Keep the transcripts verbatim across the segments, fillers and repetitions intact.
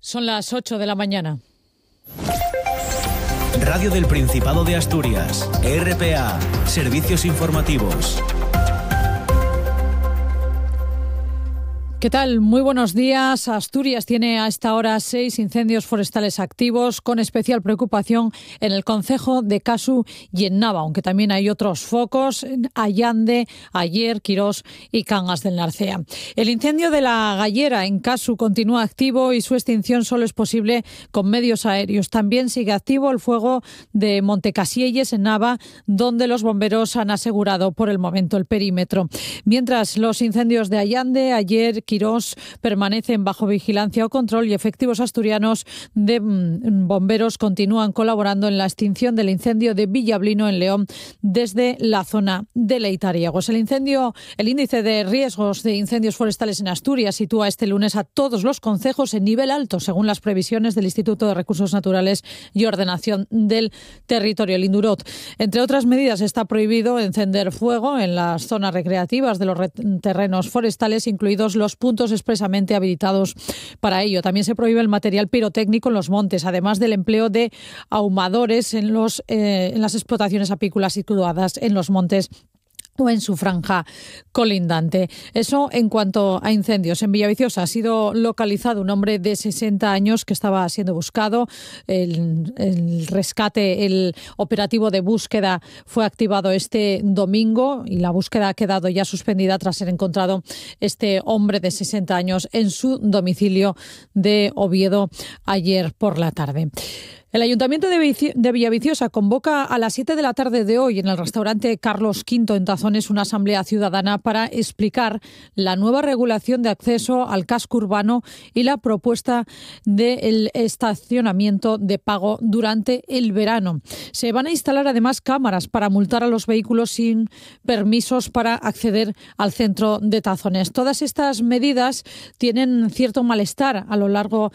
Son las ocho de la mañana. Radio del Principado de Asturias, R P A, Servicios Informativos. ¿Qué tal? Muy buenos días. Asturias tiene a esta hora seis incendios forestales activos, con especial preocupación en el concejo de Casu y en Nava, aunque también hay otros focos en Allande, Aller, Quirós y Cangas del Narcea. El incendio de la Gallera en Casu continúa activo y su extinción solo es posible con medios aéreos. También sigue activo el fuego de Montecasielles en Nava, donde los bomberos han asegurado por el momento el perímetro. Mientras los incendios de Allande, Aller, Quirós permanecen bajo vigilancia o control y efectivos asturianos de bomberos continúan colaborando en la extinción del incendio de Villablino en León desde la zona de Leitariegos. El incendio, el índice de riesgos de incendios forestales en Asturias sitúa este lunes a todos los concejos en nivel alto, según las previsiones del Instituto de Recursos Naturales y Ordenación del Territorio, el INDUROT. Entre otras medidas, está prohibido encender fuego en las zonas recreativas de los terrenos forestales, incluidos los puntos expresamente habilitados para ello. También se prohíbe el material pirotécnico en los montes, además del empleo de ahumadores en, los, eh, en las explotaciones apícolas situadas en los montes o en su franja colindante. Eso en cuanto a incendios. En Villaviciosa ha sido localizado un hombre de sesenta años que estaba siendo buscado. El, el rescate, el operativo de búsqueda fue activado este domingo y la búsqueda ha quedado ya suspendida tras ser encontrado este hombre de sesenta años en su domicilio de Oviedo ayer por la tarde. El Ayuntamiento de Villaviciosa convoca a las siete de la tarde de hoy en el restaurante Carlos Quinto en Tazones una asamblea ciudadana para explicar la nueva regulación de acceso al casco urbano y la propuesta del estacionamiento de pago durante el verano. Se van a instalar además cámaras para multar a los vehículos sin permisos para acceder al centro de Tazones. Todas estas medidas tienen cierto malestar a lo largo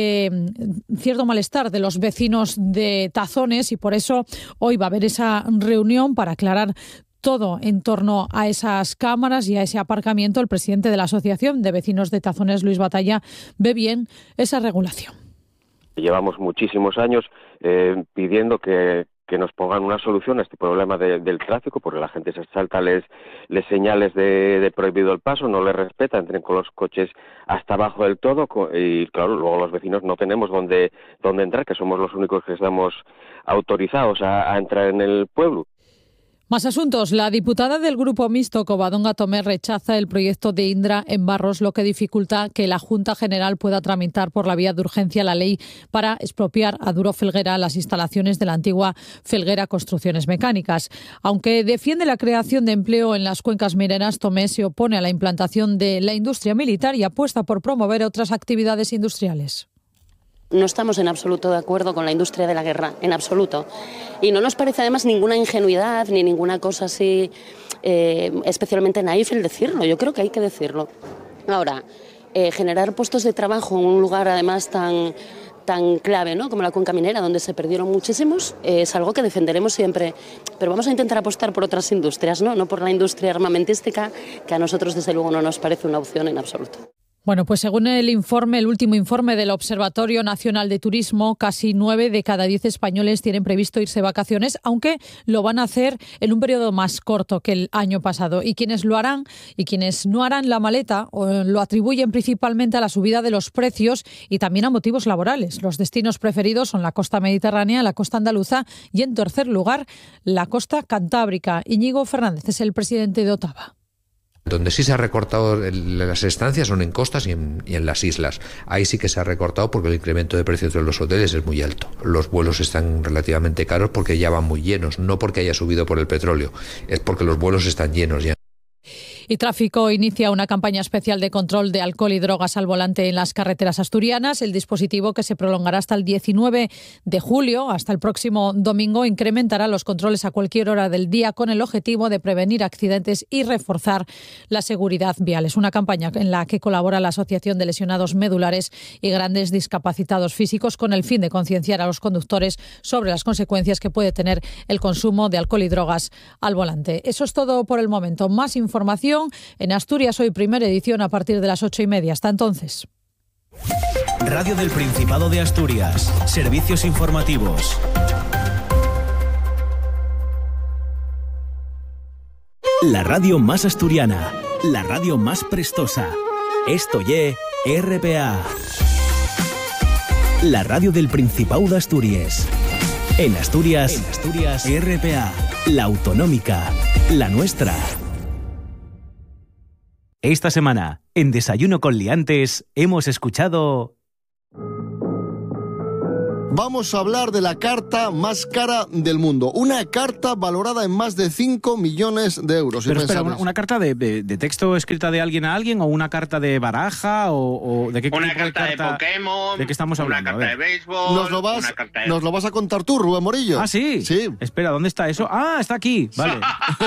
de cierto malestar de los vecinos de Tazones y por eso hoy va a haber esa reunión para aclarar todo en torno a esas cámaras y a ese aparcamiento. El presidente de la Asociación de Vecinos de Tazones, Luis Batalla, ve bien esa regulación. Llevamos muchísimos años eh, pidiendo que que nos pongan una solución a este problema de, del tráfico, porque la gente se salta les, les señales de, de prohibido el paso, no les respeta, entren con los coches hasta abajo del todo y claro, luego los vecinos no tenemos dónde, dónde entrar, que somos los únicos que estamos autorizados a, a entrar en el pueblo. Más asuntos. La diputada del Grupo Mixto, Covadonga Tomé, rechaza el proyecto de Indra en Barros, lo que dificulta que la Junta General pueda tramitar por la vía de urgencia la ley para expropiar a Duro Felguera las instalaciones de la antigua Felguera Construcciones Mecánicas. Aunque defiende la creación de empleo en las cuencas mineras, Tomé se opone a la implantación de la industria militar y apuesta por promover otras actividades industriales. No estamos en absoluto de acuerdo con la industria de la guerra, en absoluto. Y no nos parece además ninguna ingenuidad ni ninguna cosa así eh, especialmente naif el decirlo. Yo creo que hay que decirlo. Ahora, eh, generar puestos de trabajo en un lugar además tan, tan clave, ¿no?, como la cuenca minera, donde se perdieron muchísimos, eh, es algo que defenderemos siempre. Pero vamos a intentar apostar por otras industrias, ¿no? No por la industria armamentística, que a nosotros desde luego no nos parece una opción en absoluto. Bueno, pues según el informe, el último informe del Observatorio Nacional de Turismo, casi nueve de cada diez españoles tienen previsto irse de vacaciones, aunque lo van a hacer en un periodo más corto que el año pasado. Y quienes lo harán y quienes no harán la maleta lo atribuyen principalmente a la subida de los precios y también a motivos laborales. Los destinos preferidos son la costa mediterránea, la costa andaluza y, en tercer lugar, la costa cantábrica. Íñigo Fernández es el presidente de Otava. Donde sí se ha recortado las estancias son en costas y en, y en las islas. Ahí sí que se ha recortado porque el incremento de precios de los hoteles es muy alto. Los vuelos están relativamente caros porque ya van muy llenos, no porque haya subido por el petróleo, es porque los vuelos están llenos ya. Y Tráfico inicia una campaña especial de control de alcohol y drogas al volante en las carreteras asturianas. El dispositivo, que se prolongará hasta el diecinueve de julio, hasta el próximo domingo, incrementará los controles a cualquier hora del día con el objetivo de prevenir accidentes y reforzar la seguridad vial. Es una campaña en la que colabora la Asociación de Lesionados Medulares y Grandes Discapacitados Físicos con el fin de concienciar a los conductores sobre las consecuencias que puede tener el consumo de alcohol y drogas al volante. Eso es todo por el momento. Más información en Asturias Hoy, primera edición, a partir de las ocho y media. Hasta entonces. Radio del Principado de Asturias. Servicios informativos. La radio más asturiana, la radio más prestosa. Esto ye R P A. La radio del Principado de Asturias. En Asturias, en Asturias, R P A, la autonómica, la nuestra. Esta semana, en Desayuno con Liantes, hemos escuchado... Vamos a hablar de la carta más cara del mundo. Una carta valorada en más de cinco millones de euros. Pero espera, ¿una, una carta de, de, de texto escrita de alguien a alguien o una carta de baraja o, o de qué una tipo de carta de carta Pokémon, de qué estamos hablando? Una carta de béisbol, ¿Nos lo vas, una carta de... nos lo vas a contar tú, Rubén Morillo? Ah, sí. Sí. Espera, ¿dónde está eso? Ah, está aquí. Vale.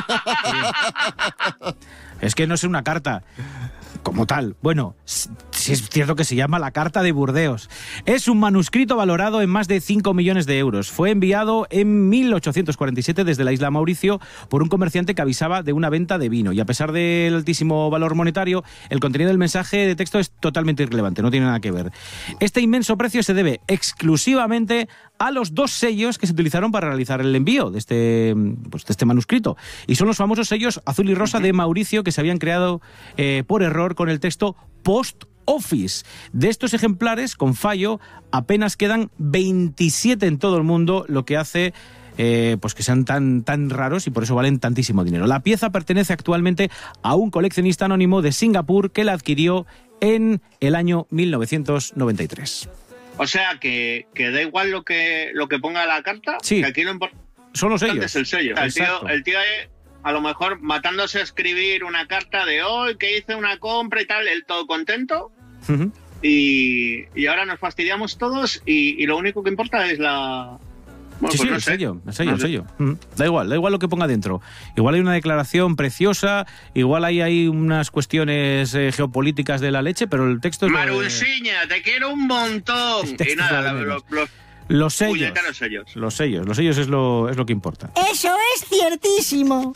Es que no es una carta como tal. Bueno, sí es cierto que se llama la Carta de Burdeos. Es un manuscrito valorado en más de cinco millones de euros. Fue enviado en mil ochocientos cuarenta y siete desde la isla Mauricio por un comerciante que avisaba de una venta de vino. Y a pesar del altísimo valor monetario, el contenido del mensaje de texto es totalmente irrelevante, no tiene nada que ver. Este inmenso precio se debe exclusivamente a los dos sellos que se utilizaron para realizar el envío de este, pues, de este manuscrito. Y son los famosos sellos azul y rosa de Mauricio que se habían creado eh, por error con el texto Post Office. De estos ejemplares, con fallo, apenas quedan veintisiete en todo el mundo, lo que hace eh, pues que sean tan, tan raros y por eso valen tantísimo dinero. La pieza pertenece actualmente a un coleccionista anónimo de Singapur que la adquirió en el año mil novecientos noventa y tres. O sea, que, que da igual lo que, lo que ponga la carta, sí. Que aquí lo importante son los sellos. es el sello. El tío, el tío es, a lo mejor, matándose a escribir una carta de hoy, que hice una compra y tal, él todo contento, uh-huh. y, y ahora nos fastidiamos todos y, y lo único que importa es la... Bueno, sí, pues sí, no el sé. sello, el sello, no el sé. sello. Mm. Da igual, da igual lo que ponga dentro. Igual hay una declaración preciosa, igual hay, hay unas cuestiones eh, geopolíticas de la leche, pero el texto es... Marusiña, de... te quiero un montón. Y nada, lo, lo, lo, los sellos. sellos. Los sellos, los sellos es lo, es lo que importa. Eso es ciertísimo.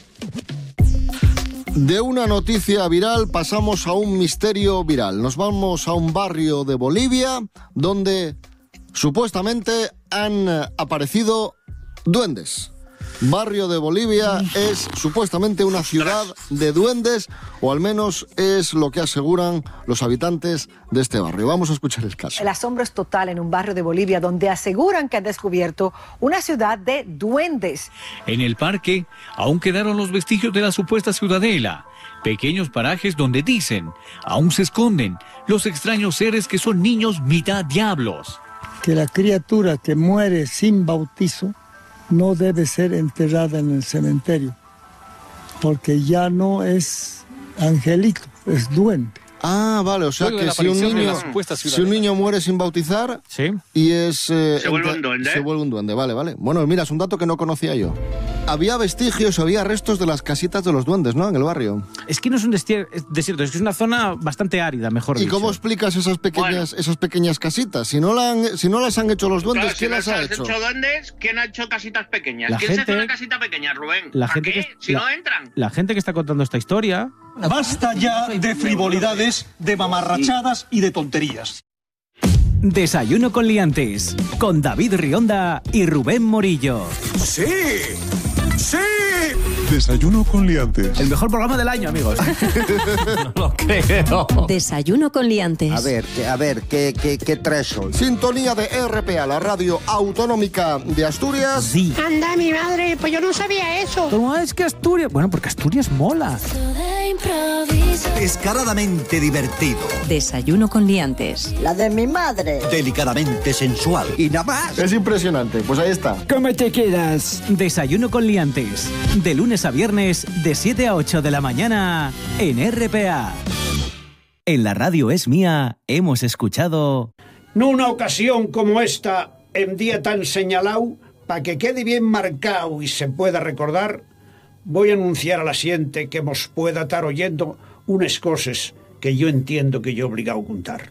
De una noticia viral pasamos a un misterio viral. Nos vamos a un barrio de Bolivia donde supuestamente han aparecido duendes. Barrio de Bolivia es supuestamente una ciudad de duendes, o al menos es lo que aseguran los habitantes de este barrio. Vamos a escuchar el caso. El asombro es total en un barrio de Bolivia donde aseguran que han descubierto una ciudad de duendes. En el parque aún quedaron los vestigios de la supuesta ciudadela. Pequeños parajes donde dicen, aún se esconden los extraños seres que son niños mitad diablos. Que la criatura que muere sin bautizo no debe ser enterrada en el cementerio, porque ya no es angelito, es duende. Ah, vale, o sea que si un, niño, si un niño muere sin bautizar, ¿sí? y es... Eh, se vuelve un duende. Se vuelve un duende, vale, vale. Bueno, mira, es un dato que no conocía yo. Había vestigios, había restos de las casitas de los duendes, ¿no?, en el barrio. Es que no es un desierto, es que es una zona bastante árida, mejor dicho. ¿Y cómo explicas esas pequeñas, bueno. esas pequeñas casitas? Si no, la han, si no las han hecho los duendes, claro, ¿quién si las ha hecho? hecho duendes, ¿quién ha hecho casitas pequeñas? La ¿Quién gente, se hace una casita pequeña, Rubén? La ¿Para gente qué? Que, si la, no entran. La gente que está contando esta historia... Basta ya de frivolidades, de mamarrachadas y de tonterías. Desayuno con liantes, con David Rionda y Rubén Morillo. ¡Sí! ¡Sí! Desayuno con liantes. El mejor programa del año, amigos. No lo creo. Desayuno con liantes. A ver, a ver, ¿qué, qué, qué traes hoy? Sintonía de R P A, la radio autonómica de Asturias. Sí. Anda, mi madre, pues yo no sabía eso. ¿Cómo es que Asturias? Bueno, porque Asturias mola. Descaradamente divertido. Desayuno con liantes. La de mi madre. Delicadamente sensual. Y nada más. Es impresionante, pues ahí está. ¿Cómo te quedas? Desayuno con liantes. De lunes a viernes, de siete a ocho de la mañana, en R P A. En la radio Es Mía hemos escuchado... No una ocasión como esta, en día tan señalado, para que quede bien marcado y se pueda recordar, voy a anunciar a la siente que mos pueda estar oyendo unas cosas que yo entiendo que yo obligado a contar.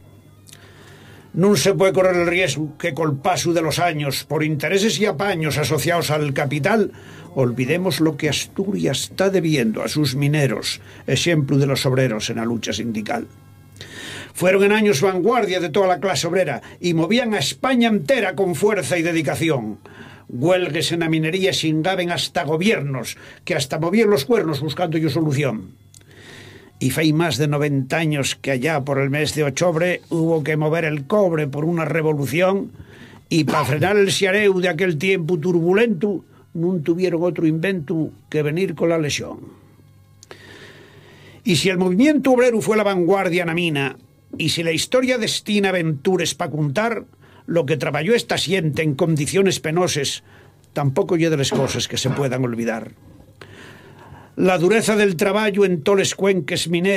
No se puede correr el riesgo que col paso de los años, por intereses y apaños asociados al capital, olvidemos lo que Asturias está debiendo a sus mineros, ejemplo de los obreros en la lucha sindical. Fueron en años vanguardia de toda la clase obrera y movían a España entera con fuerza y dedicación. Huelgues en la minería xingaben hasta gobiernos, que hasta movían los cuernos buscando yo solución. Y fai más de noventa años que allá por el mes de octubre hubo que mover el cobre por una revolución y para frenar el xareu de aquel tiempo turbulento non tuvieron otro invento que venir con la lesión. Y si el movimiento obrero fue la vanguardia na mina, y si la historia destina aventures pa contar, lo que traballó esta xente en condiciones penoses tampoco lle de les cosas que se puedan olvidar. La dureza del traballo en toles cuenques mineros